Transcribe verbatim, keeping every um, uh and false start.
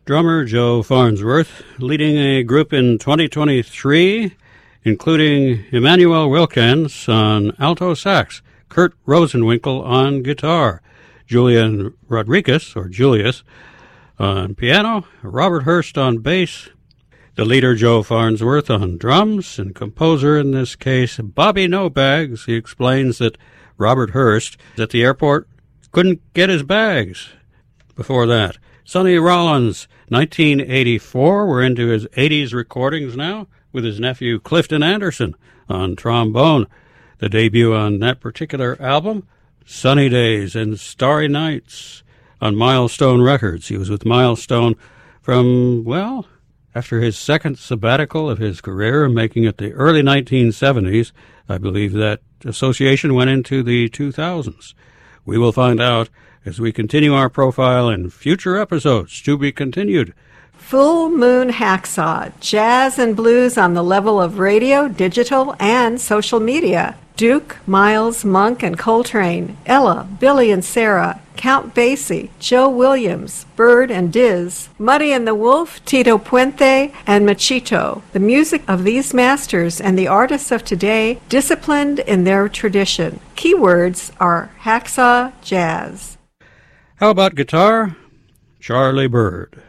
drummer Joe Farnsworth, leading a group in twenty twenty-three, including Emmanuel Wilkins on alto sax, Kurt Rosenwinkel on guitar, Julian Rodriguez, or Julius, on piano, Robert Hurst on bass, the leader Joe Farnsworth on drums, and composer in this case Bobby No-Bags. He explains that Robert Hurst at the airport couldn't get his bags. Before that, Sonny Rollins, nineteen eighty-four. We're into his eighties recordings now with his nephew Clifton Anderson on trombone. The debut on that particular album, Sunny Days and Starry Nights, on Milestone Records. He was with Milestone from, well, after his second sabbatical of his career, making it the early nineteen seventies. I believe that association went into the two thousands. We will find out as we continue our profile in future episodes. To be continued. Full Moon Hacksaw, jazz and blues on the level of radio, digital, and social media. Duke, Miles, Monk, and Coltrane, Ella, Billy and Sarah, Count Basie, Joe Williams, Bird and Diz, Muddy and the Wolf, Tito Puente, and Machito. The music of these masters and the artists of today, disciplined in their tradition. Keywords are hacksaw jazz. How about guitar? Charlie Byrd.